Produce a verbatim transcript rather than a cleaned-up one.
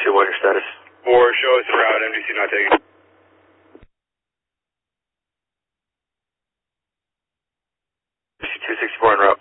two one, your status. four, show us en route, M D C not taking. two sixty-four en route.